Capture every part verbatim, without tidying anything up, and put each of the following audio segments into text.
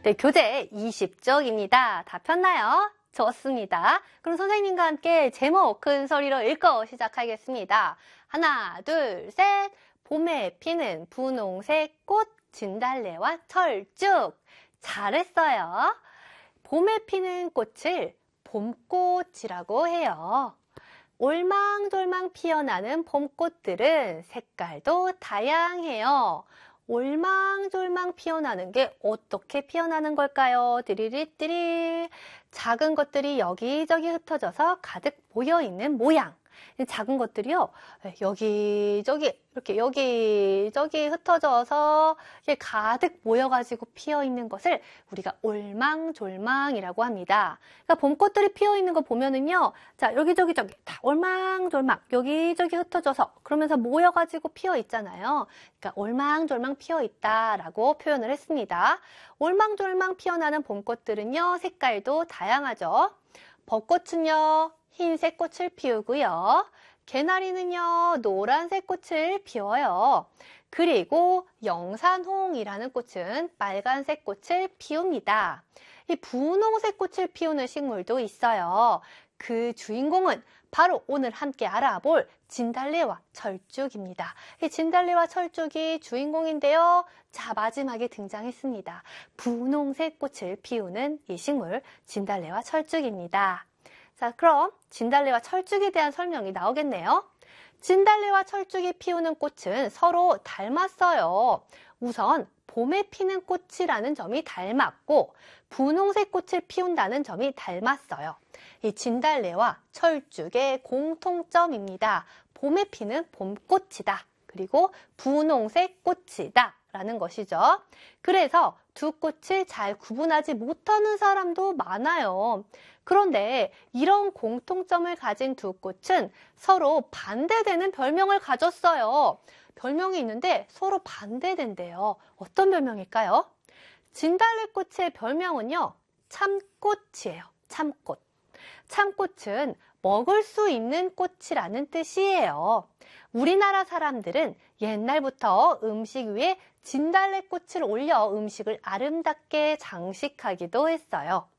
네, 교재 이십 쪽입니다. 다 폈나요? 좋습니다. 그럼 선생님과 함께 제목 큰 소리로 읽고 시작하겠습니다. 하나, 둘, 셋. 봄에 피는 분홍색 꽃 진달래와 철쭉. 잘했어요. 봄에 피는 꽃을 봄꽃이라고 해요. 올망졸망 피어나는 봄꽃들은 색깔도 다양해요. 올망졸망 피어나는 게 어떻게 피어나는 걸까요? 드리리띠리. 작은 것들이 여기저기 흩어져서 가득 모여있는 모양. 작은 것들이요, 여기저기, 이렇게 여기저기 흩어져서 이게 가득 모여가지고 피어있는 것을 우리가 올망졸망이라고 합니다. 그러니까 봄꽃들이 피어있는 거 보면은요, 자, 여기저기 저기 다 올망졸망, 여기저기 흩어져서 그러면서 모여가지고 피어있잖아요. 그러니까 올망졸망 피어있다라고 표현을 했습니다. 올망졸망 피어나는 봄꽃들은요, 색깔도 다양하죠. 벚꽃은요, 흰색 꽃을 피우고요. 개나리는요, 노란색 꽃을 피워요. 그리고 영산홍이라는 꽃은 빨간색 꽃을 피웁니다. 이 분홍색 꽃을 피우는 식물도 있어요. 그 주인공은 바로 오늘 함께 알아볼 진달래와 철쭉입니다. 이 진달래와 철쭉이 주인공인데요. 자, 마지막에 등장했습니다. 분홍색 꽃을 피우는 이 식물, 진달래와 철쭉입니다. 자, 그럼 진달래와 철쭉에 대한 설명이 나오겠네요. 진달래와 철쭉이 피우는 꽃은 서로 닮았어요. 우선 봄에 피는 꽃이라는 점이 닮았고 분홍색 꽃을 피운다는 점이 닮았어요. 이 진달래와 철쭉의 공통점입니다. 봄에 피는 봄꽃이다. 그리고 분홍색 꽃이다. 라는 것이죠. 그래서 두 꽃을 잘 구분하지 못하는 사람도 많아요. 그런데 이런 공통점을 가진 두 꽃은 서로 반대되는 별명을 가졌어요. 별명이 있는데 서로 반대된대요. 어떤 별명일까요? 진달래꽃의 별명은요, 참꽃이에요. 참꽃. 참꽃은 먹을 수 있는 꽃이라는 뜻이에요. 우리나라 사람들은 옛날부터 음식 위에 진달래꽃을 올려 음식을 아름답게 장식하기도 했어요.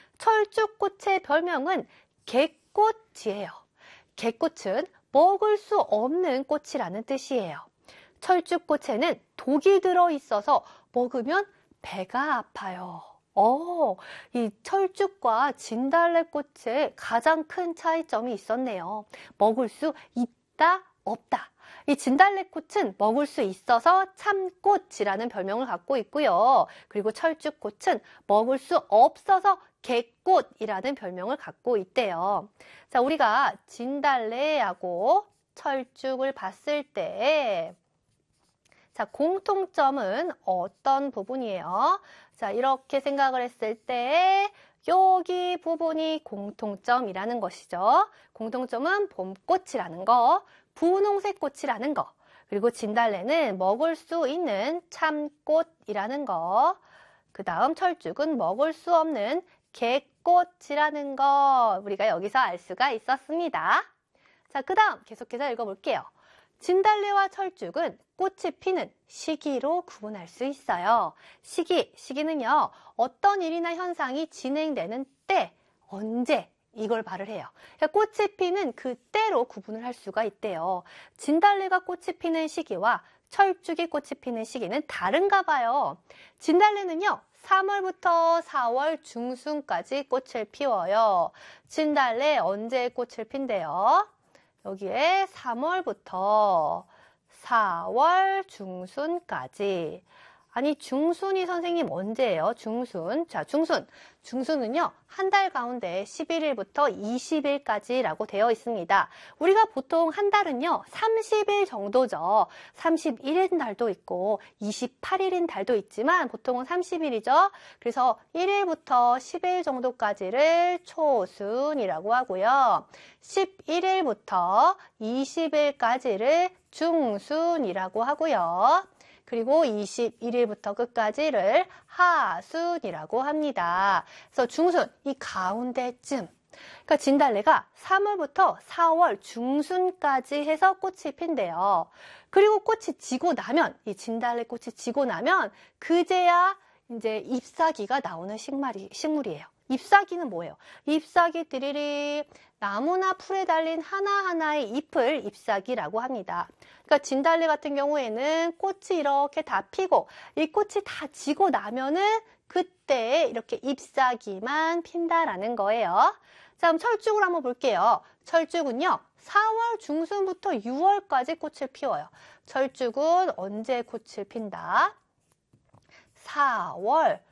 철쭉꽃의 별명은 개꽃이에요. 개꽃은 먹을 수 없는 꽃이라는 뜻이에요. 철쭉꽃에는 독이 들어있어서 먹으면 배가 아파요. 어, 이 철쭉과 진달래꽃의 가장 큰 차이점이 있었네요. 먹을 수 있다, 없다. 이 진달래꽃은 먹을 수 있어서 참꽃이라는 별명을 갖고 있고요. 그리고 철쭉꽃은 먹을 수 없어서 개꽃이라는 별명을 갖고 있대요. 자, 우리가 진달래하고 철쭉을 봤을 때, 자, 공통점은 어떤 부분이에요? 자, 이렇게 생각을 했을 때 여기 부분이 공통점이라는 것이죠. 공통점은 봄꽃이라는 거, 분홍색 꽃이라는 거, 그리고 진달래는 먹을 수 있는 참꽃이라는 거, 그 다음 철쭉은 먹을 수 없는 개꽃이라는 거, 우리가 여기서 알 수가 있었습니다. 자, 그 다음 계속해서 읽어볼게요. 진달래와 철쭉은 꽃이 피는 시기로 구분할 수 있어요. 시기, 시기는요, 어떤 일이나 현상이 진행되는 때, 언제, 이걸 말을 해요. 그러니까 꽃이 피는 그 때로 구분을 할 수가 있대요. 진달래가 꽃이 피는 시기와 철쭉이 꽃이 피는 시기는 다른가 봐요. 진달래는요, 삼월부터 사월 중순까지 꽃을 피워요. 진달래 언제 꽃을 핀대요? 여기에 삼월부터 사월 중순까지. 아니, 중순이 선생님 언제예요? 중순. 자, 중순. 중순은요, 한 달 가운데 십일 일부터 이십 일까지라고 되어 있습니다. 우리가 보통 한 달은요, 삼십 일 정도죠. 삼십일 일인 달도 있고, 이십팔 일인 달도 있지만, 보통은 삼십 일이죠. 그래서 일 일부터 십 일 정도까지를 초순이라고 하고요. 십일 일부터 이십 일까지를 중순이라고 하고요. 그리고 이십일 일부터 끝까지를 하순이라고 합니다. 그래서 중순, 이 가운데쯤. 그러니까 진달래가 삼월부터 사월 중순까지 해서 꽃이 핀대요. 그리고 꽃이 지고 나면, 이 진달래 꽃이 지고 나면 그제야 이제 잎사귀가 나오는 식물이, 식물이에요. 잎사귀는 뭐예요? 잎사귀 띠리리 나무나 풀에 달린 하나하나의 잎을 잎사귀라고 합니다. 그러니까 진달래 같은 경우에는 꽃이 이렇게 다 피고 이 꽃이 다 지고 나면은 그때 이렇게 잎사귀만 핀다라는 거예요. 자, 그럼 철쭉을 한번 볼게요. 철쭉은요, 사월 중순부터 유월까지 꽃을 피워요. 철쭉은 언제 꽃을 핀다? 사월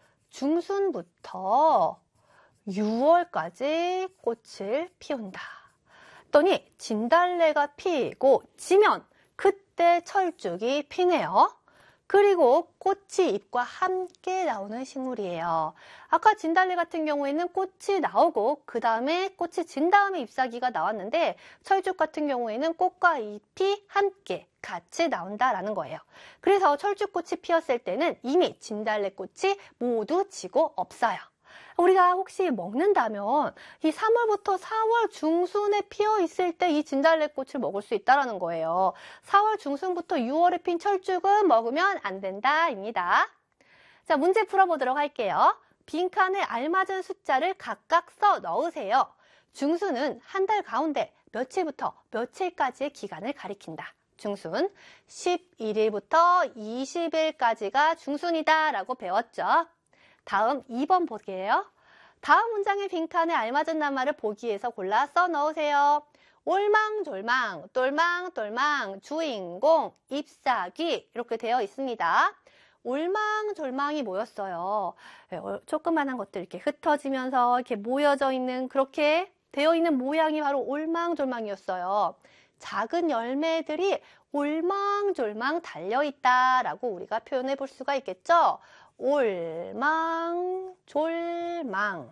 중순부터 유월까지 꽃을 피운다. 그랬더니 진달래가 피고 지면 그때 철쭉이 피네요. 그리고 꽃이 잎과 함께 나오는 식물이에요. 아까 진달래 같은 경우에는 꽃이 나오고 그 다음에 꽃이 진 다음에 잎사귀가 나왔는데 철쭉 같은 경우에는 꽃과 잎이 함께 같이 나온다라는 거예요. 그래서 철쭉꽃이 피었을 때는 이미 진달래꽃이 모두 지고 없어요. 우리가 혹시 먹는다면 이 삼월부터 사월 중순에 피어 있을 때 이 진달래꽃을 먹을 수 있다는 거예요. 사월 중순부터 유월에 핀 철쭉은 먹으면 안 된다입니다. 자, 문제 풀어보도록 할게요. 빈칸에 알맞은 숫자를 각각 써 넣으세요. 중순은 한 달 가운데 며칠부터 며칠까지의 기간을 가리킨다. 중순 십일 일부터 이십 일까지가 중순이다 라고 배웠죠. 다음 이 번 볼게요. 다음 문장의 빈칸에 알맞은 낱말을 보기에서 골라 써 넣으세요. 올망졸망, 똘망똘망, 주인공, 잎사귀 이렇게 되어 있습니다. 올망졸망이 뭐였어요? 조그만한 것들 이렇게 흩어지면서 이렇게 모여져 있는 그렇게 되어 있는 모양이 바로 올망졸망이었어요. 작은 열매들이 올망졸망 달려있다라고 우리가 표현해 볼 수가 있겠죠? 올망졸망.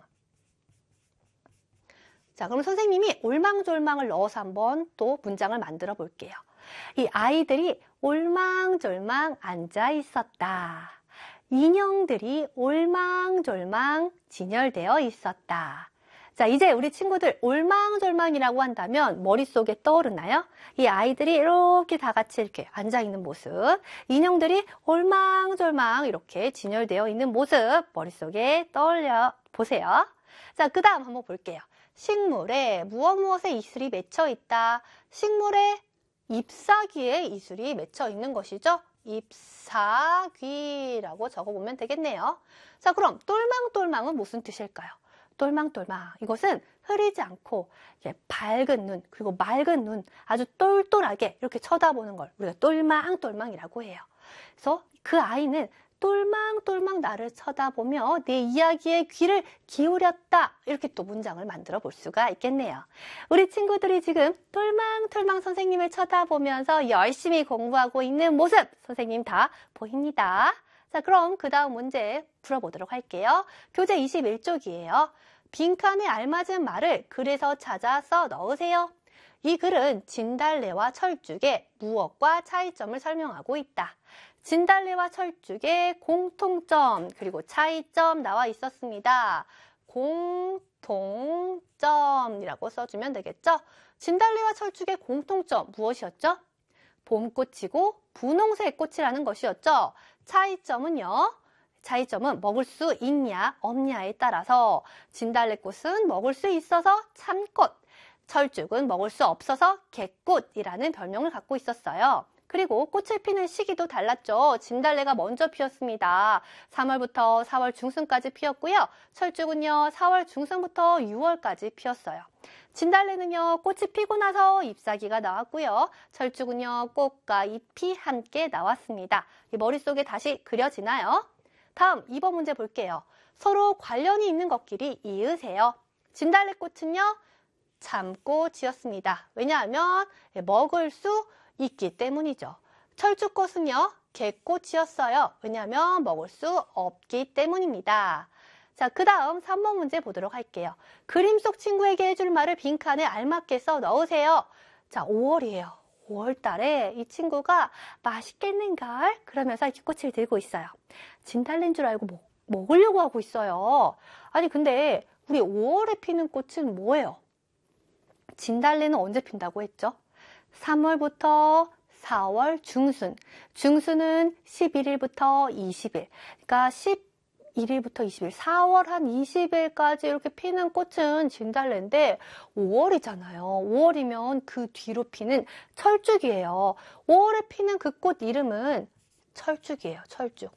자, 그럼 선생님이 올망졸망을 넣어서 한번 또 문장을 만들어 볼게요. 이 아이들이 올망졸망 앉아 있었다. 인형들이 올망졸망 진열되어 있었다. 자, 이제 우리 친구들 올망졸망이라고 한다면 머릿속에 떠오르나요? 이 아이들이 이렇게 다 같이 이렇게 앉아있는 모습, 인형들이 올망졸망 이렇게 진열되어 있는 모습 머릿속에 떠올려 보세요. 자, 그 다음 한번 볼게요. 식물에 무엇 무엇에 이슬이 맺혀 있다. 식물에 잎사귀에 이슬이 맺혀 있는 것이죠. 잎사귀라고 적어보면 되겠네요. 자, 그럼 똘망똘망은 무슨 뜻일까요? 똘망똘망, 이것은 흐리지 않고 밝은 눈, 그리고 맑은 눈, 아주 똘똘하게 이렇게 쳐다보는 걸 우리가 똘망똘망이라고 해요. 그래서 그 아이는 똘망똘망 나를 쳐다보며 내 이야기에 귀를 기울였다. 이렇게 또 문장을 만들어 볼 수가 있겠네요. 우리 친구들이 지금 똘망똘망 선생님을 쳐다보면서 열심히 공부하고 있는 모습 선생님 다 보입니다. 자, 그럼 그 다음 문제 풀어보도록 할게요. 교재 이십일 쪽이에요. 빈칸에 알맞은 말을 글에서 찾아 써 넣으세요. 이 글은 진달래와 철쭉의 무엇과 차이점을 설명하고 있다. 진달래와 철쭉의 공통점 그리고 차이점 나와 있었습니다. 공통점이라고 써주면 되겠죠? 진달래와 철쭉의 공통점 무엇이었죠? 봄꽃이고 분홍색 꽃이라는 것이었죠. 차이점은요. 차이점은 먹을 수 있냐 없냐에 따라서 진달래꽃은 먹을 수 있어서 참꽃, 철쭉은 먹을 수 없어서 개꽃이라는 별명을 갖고 있었어요. 그리고 꽃을 피는 시기도 달랐죠. 진달래가 먼저 피었습니다. 삼월부터 사월 중순까지 피었고요. 철쭉은요 사월 중순부터 유월까지 피었어요. 진달래는요 꽃이 피고 나서 잎사귀가 나왔고요. 철쭉은요 꽃과 잎이 함께 나왔습니다. 머릿속에 다시 그려지나요? 다음 이 번 문제 볼게요. 서로 관련이 있는 것끼리 이으세요. 진달래꽃은요 참꽃이었습니다. 왜냐하면 먹을 수 있기 때문이죠. 철쭉꽃은요 개꽃이었어요. 왜냐하면 먹을 수 없기 때문입니다. 자, 그 다음 삼 번 문제 보도록 할게요. 그림 속 친구에게 해줄 말을 빈칸에 알맞게 써 넣으세요. 자, 오월이에요. 오월 달에 이 친구가 맛있겠는걸? 그러면서 이렇게 꽃을 들고 있어요. 진달래인 줄 알고 먹, 먹으려고 하고 있어요. 아니 근데 우리 오월에 피는 꽃은 뭐예요? 진달래는 언제 핀다고 했죠? 삼월부터 사월 중순. 중순은 십일 일부터 이십 일. 그러니까 일 일부터 이십 일, 사월 한 이십 일까지 이렇게 피는 꽃은 진달래인데 오월이잖아요. 오월이면 그 뒤로 피는 철쭉이에요. 오월에 피는 그 꽃 이름은 철쭉이에요. 철쭉.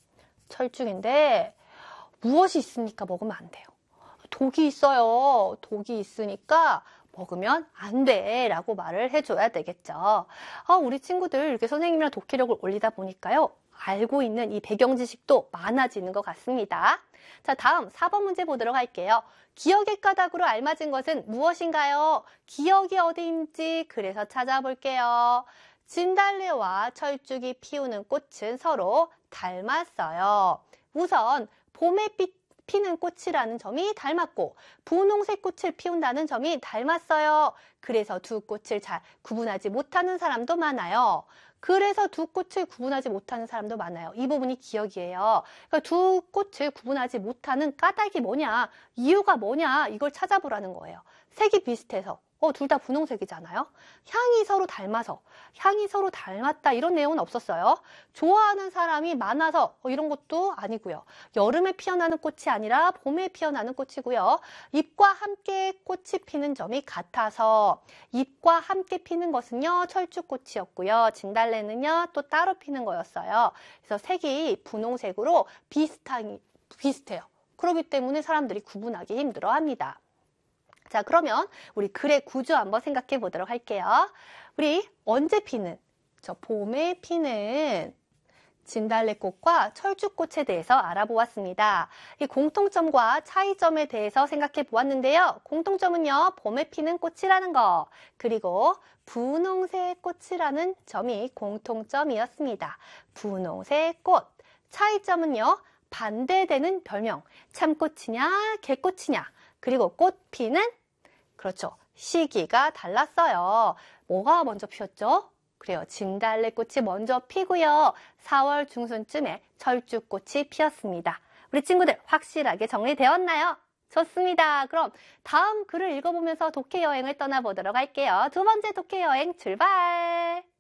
철쭉인데 무엇이 있으니까 먹으면 안 돼요. 독이 있어요. 독이 있으니까 먹으면 안 돼 라고 말을 해줘야 되겠죠. 아, 우리 친구들 이렇게 선생님이랑 독해력을 올리다 보니까요. 알고 있는 이 배경 지식도 많아지는 것 같습니다. 자, 다음 사 번 문제 보도록 할게요. 기억의 까닭으로 알맞은 것은 무엇인가요? 기억이 어디인지 그래서 찾아볼게요. 진달래와 철쭉이 피우는 꽃은 서로 닮았어요. 우선 봄에 피, 피는 꽃이라는 점이 닮았고 분홍색 꽃을 피운다는 점이 닮았어요. 그래서 두 꽃을 잘 구분하지 못하는 사람도 많아요. 그래서 두 꽃을 구분하지 못하는 사람도 많아요. 이 부분이 기억이에요. 그러니까 두 꽃을 구분하지 못하는 까닭이 뭐냐, 이유가 뭐냐 이걸 찾아보라는 거예요. 색이 비슷해서. 어, 둘 다 분홍색이잖아요. 향이 서로 닮아서, 향이 서로 닮았다 이런 내용은 없었어요. 좋아하는 사람이 많아서 어, 이런 것도 아니고요. 여름에 피어나는 꽃이 아니라 봄에 피어나는 꽃이고요. 잎과 함께 꽃이 피는 점이 같아서 잎과 함께 피는 것은요 철쭉꽃이었고요. 진달래는요 또 따로 피는 거였어요. 그래서 색이 분홍색으로 비슷한, 비슷해요. 그렇기 때문에 사람들이 구분하기 힘들어합니다. 자, 그러면 우리 글의 구조 한번 생각해 보도록 할게요. 우리 언제 피는, 저 봄에 피는 진달래꽃과 철쭉꽃에 대해서 알아보았습니다. 이 공통점과 차이점에 대해서 생각해 보았는데요. 공통점은요, 봄에 피는 꽃이라는 거, 그리고 분홍색 꽃이라는 점이 공통점이었습니다. 분홍색 꽃. 차이점은요, 반대되는 별명, 참꽃이냐, 개꽃이냐, 그리고 꽃 피는 그렇죠. 시기가 달랐어요. 뭐가 먼저 피었죠? 그래요. 진달래꽃이 먼저 피고요. 사월 중순쯤에 철쭉꽃이 피었습니다. 우리 친구들 확실하게 정리되었나요? 좋습니다. 그럼 다음 글을 읽어보면서 독해 여행을 떠나보도록 할게요. 두 번째 독해 여행 출발!